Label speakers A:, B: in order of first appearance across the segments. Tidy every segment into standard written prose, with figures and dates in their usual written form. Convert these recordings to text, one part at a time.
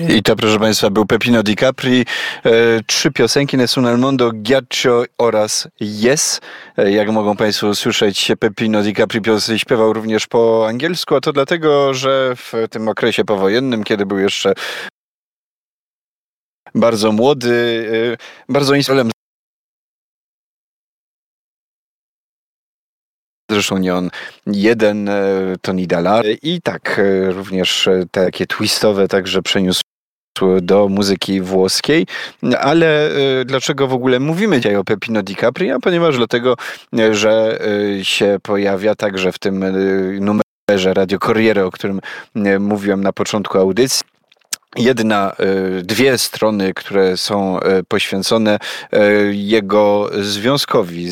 A: I to, proszę Państwa, był Peppino Di Capri. 3 piosenki: Nessun al mondo, Ghiaccio oraz Yes. Jak mogą Państwo usłyszeć, Peppino Di Capri śpiewał również po angielsku, a to dlatego, że w tym okresie powojennym, kiedy był jeszcze bardzo młody, bardzo instrumentem. Zresztą nie on jeden, Tony Dalla. I tak również takie twistowe także przeniósł do muzyki włoskiej. Ale dlaczego w ogóle mówimy dzisiaj o Peppino Di Capri? A ponieważ dlatego, że się pojawia także w tym numerze Radio Corriere, o którym mówiłem na początku audycji, dwie strony, które są poświęcone jego związkowi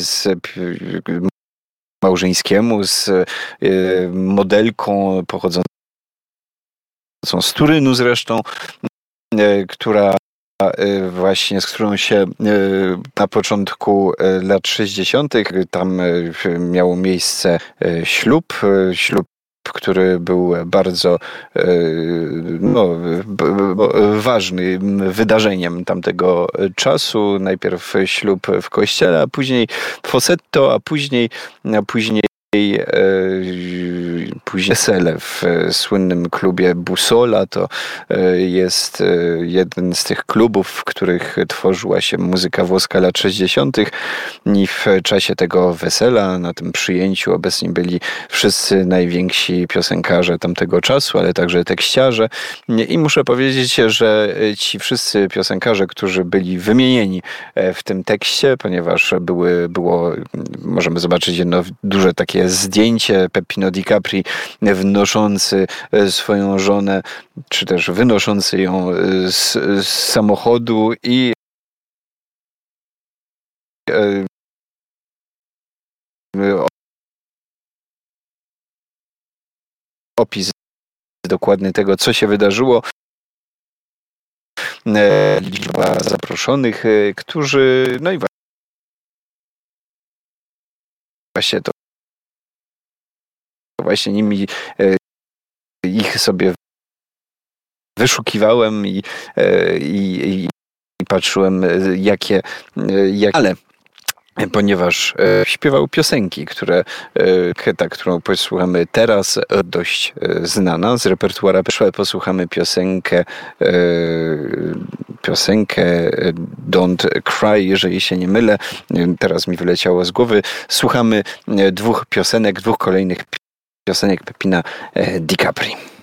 A: małżeńskiemu z modelką pochodzącą z Turynu zresztą, z którą się na początku lat 60. tam miało miejsce ślub, który był bardzo ważnym wydarzeniem tamtego czasu. Najpierw ślub w kościele, a później Fossetto, a później wesele w słynnym klubie Bussola. To jest jeden z tych klubów, w których tworzyła się muzyka włoska lat 60. I w czasie tego wesela, na tym przyjęciu obecni byli wszyscy najwięksi piosenkarze tamtego czasu, ale także tekściarze. I muszę powiedzieć, że ci wszyscy piosenkarze, którzy byli wymienieni w tym tekście, ponieważ możemy zobaczyć jedno duże takie zdjęcie Peppino Di Capri wnoszący swoją żonę, czy też wynoszący ją z samochodu i opis dokładny tego, co się wydarzyło. Liczba zaproszonych, którzy, no i właśnie nimi ich sobie wyszukiwałem i patrzyłem, ale ponieważ śpiewał piosenki, którą posłuchamy teraz, dość znana z repertuara. Posłuchamy piosenkę Don't Cry, jeżeli się nie mylę. Teraz mi wyleciało z głowy. Słuchamy dwóch kolejnych piosenek Peppina Di Capri.